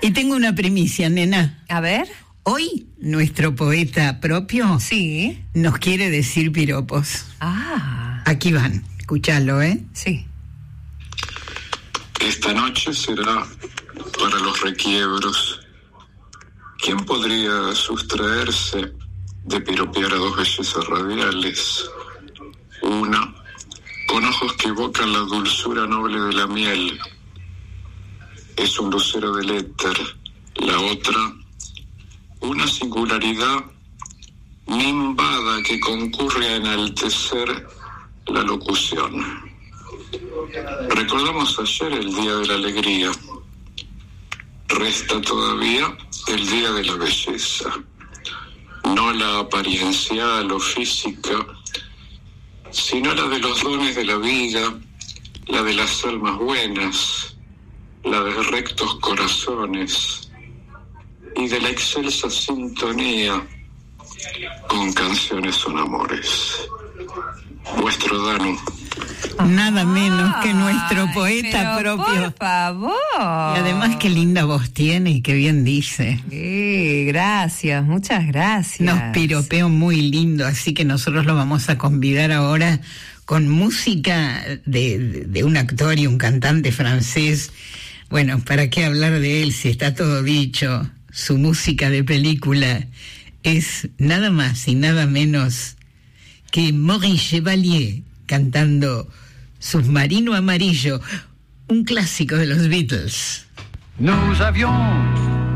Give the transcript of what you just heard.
Y tengo una primicia, nena. A ver. Hoy, nuestro poeta propio Sí. nos quiere decir piropos. Ah. Aquí van, escuchalo, Sí. Esta noche será para los requiebros. ¿Quién podría sustraerse de piropear a dos bellezas radiales? Una, con ojos que evocan la dulzura noble de la miel, es un lucero del éter. La otra, una singularidad nimbada que concurre a enaltecer la locución. Recordamos ayer el día de la alegría. Resta todavía el día de la belleza. No la apariencial o física, sino la de los dones de la vida, la de las almas buenas, la de rectos corazones y de la excelsa sintonía con canciones son amores. Vuestro Danu. Nada menos que nuestro poeta propio. Por favor. Y además qué linda voz tiene y qué bien dice. Gracias, muchas gracias. Nos piropeó muy lindo, así que nosotros lo vamos a convidar ahora con música de un actor y un cantante francés. Bueno, ¿para qué hablar de él si está todo dicho? Su música de película es nada más y nada menos que Maurice Chevalier cantando Submarino Amarillo, un clásico de los Beatles. Nous avions